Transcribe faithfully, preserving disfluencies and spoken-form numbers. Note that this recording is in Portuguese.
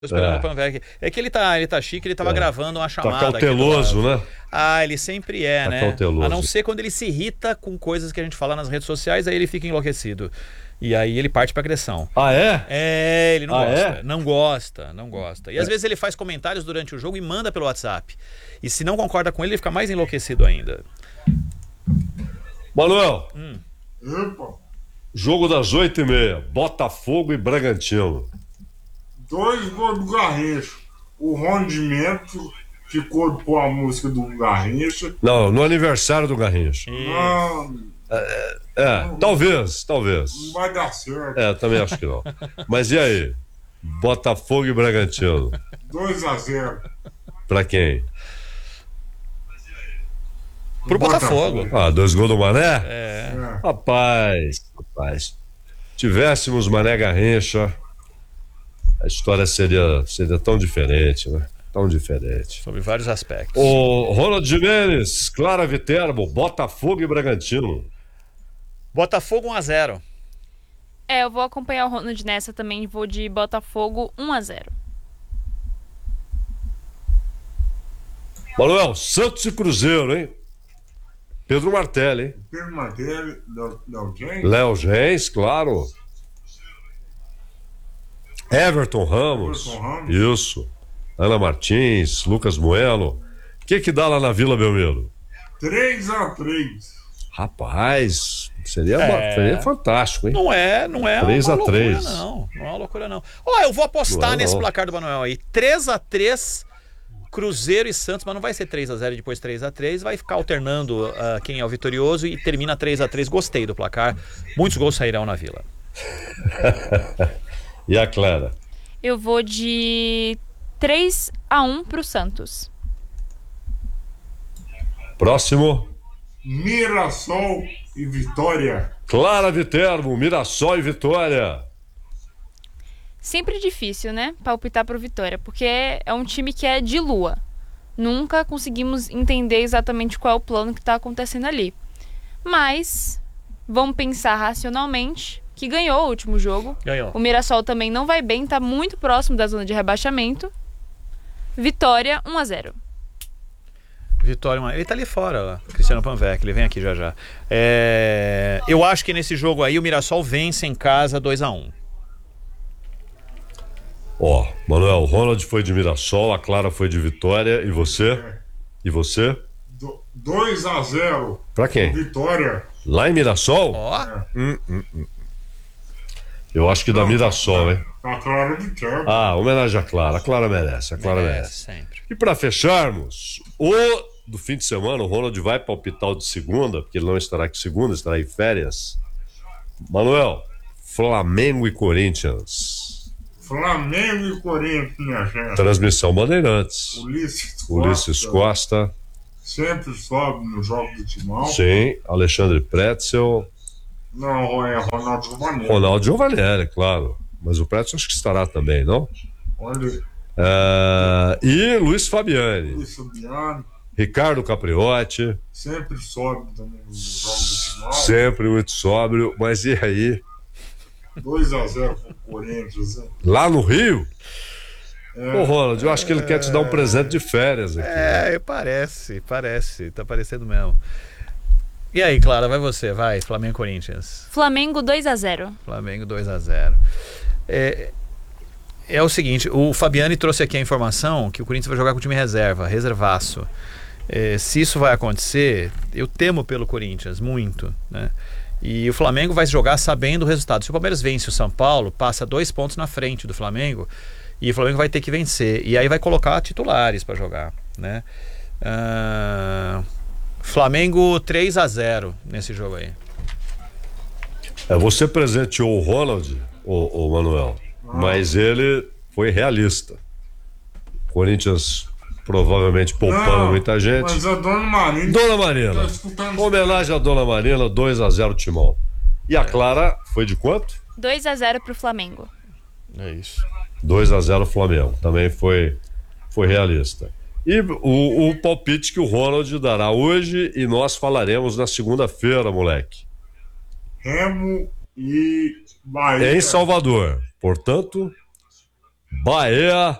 Tô esperando É. o Panvec. É que ele tá, ele tá chique, ele tava É. gravando uma Tá chamada. aqui do cauteloso, lado. né? Ah, ele sempre é, Tá né? cauteloso. A não ser quando ele se irrita com coisas que a gente fala nas redes sociais, aí ele fica enlouquecido. E aí ele parte pra agressão. Ah, é? É, ele não Ah, gosta. é? Não gosta, não gosta. E às É. vezes ele faz comentários durante o jogo e manda pelo WhatsApp. E se não concorda com ele, ele fica mais enlouquecido ainda. Manuel, Hum. Epa, jogo das oito e meia, Botafogo e Bragantino. dois gols do Garrincha. O Rondimento ficou de pôr a música do Garrincha. Não, no aniversário do Garrincha. Não, É, talvez, talvez. não vai dar certo. É, também acho que não. Mas e aí? Botafogo e Bragantino. dois a zero. Pra quem? Pro Botafogo. Ah, dois gols do Mané? É. É. Rapaz, rapaz. Tivéssemos Mané Garrincha, a história seria, seria tão diferente, né? Tão diferente. Sobre vários aspectos. O Ronald Gimenez, Clara Viterbo, Botafogo e Bragantino. Botafogo um a zero. É, eu vou acompanhar o Ronald nessa também, vou de Botafogo um a zero. Manuel, Santos e Cruzeiro, hein? Pedro Martelli, hein? Pedro Martelli, Léo Léo James. Léo Gens, claro. Everton Ramos. Everton Ramos. Isso. Ana Martins, Lucas Moelo. O que que dá lá na Vila Belmiro? três a três. Rapaz, seria, É. uma- seria fantástico, hein? Não é, não é três uma a loucura, três. não. Não é uma loucura, não. Ó, eu vou apostar Não é, nesse não. placar do Manuel aí. três a três, Cruzeiro e Santos, mas não vai ser três a zero e depois três a três. Vai ficar alternando ah, quem é o vitorioso e termina três a três. Gostei do placar. Muitos gols sairão na Vila. E a Clara? Eu vou de três a um pro Santos. Próximo. Mirassol e Vitória. Clara Viterbo, Mirassol e Vitória. Sempre difícil, né? Palpitar pro Vitória, porque é um time que é de lua. Nunca conseguimos entender exatamente qual é o plano que tá acontecendo ali. Mas vamos pensar racionalmente que ganhou o último jogo. Ganhou. O Mirassol também não vai bem, tá muito próximo da zona de rebaixamento. Vitória um a zero. Vitória, ele tá ali fora, ó, Cristiano Panvec, ele vem aqui já já. É, eu acho que nesse jogo aí o Mirassol vence em casa dois a um. Ó, Manuel, o Ronald foi de Mirassol, a Clara foi de Vitória. E você? E você? Do- dois a zero. Pra quem? Vitória. Lá em Mirassol? Ó, Hum, hum, hum. Eu acho que da Mirassol, hein? A Clara Viterbo. Ah, homenagem à Clara. A Clara merece, a Clara merece merece. sempre. E pra fecharmos, o do fim de semana, o Ronald vai palpitar o de segunda, porque ele não estará aqui segunda, estará em férias. Manuel, Flamengo e Corinthians. Flamengo e Corinthians, minha gente. Transmissão Bandeirantes. Ulisses Costa. Ulisses Costa. Sempre sobe no jogo do Timão. Sim, Alexandre Pretzel. Não, é Ronaldo Giovanni. Ronaldo Giovanelli, claro. Mas o Pretzel acho que estará também, não? Olha, É, e Luiz Fabiani. Luiz Fabiano. Ricardo Capriotti. Sempre sobe também no jogo do Timão. Sempre muito sóbrio. Mas e aí? dois a zero pro Corinthians. Hein? Lá no Rio? É, Ô, Ronald, eu acho que ele quer te dar um presente de férias aqui. É, parece, parece, tá parecendo mesmo. E aí, Clara, vai você, vai, Flamengo e Corinthians. Flamengo dois a zero. Flamengo dois a zero. É, é o seguinte, o Fabiani trouxe aqui a informação que o Corinthians vai jogar com o time reserva, reservaço. É, se isso vai acontecer, eu temo pelo Corinthians, muito, né? E o Flamengo vai jogar sabendo o resultado. Se o Palmeiras vence o São Paulo, passa dois pontos na frente do Flamengo e o Flamengo vai ter que vencer. E aí vai colocar titulares para jogar, né? Ah, Flamengo três a zero nesse jogo aí. É, você presenteou o Ronald, o, o Manuel, mas ele foi realista. Corinthians provavelmente poupando Não, muita gente. Mas a Dona Marina. Dona Marina, Tá escutando- homenagem à Dona Marina, dois a zero Timão. E a Clara foi de quanto? dois a zero pro Flamengo. É isso. dois a zero Flamengo, também foi, foi realista. E o, o palpite que o Ronald dará hoje e nós falaremos na segunda-feira, moleque. Remo e Bahia. Em Salvador. Portanto, Bahia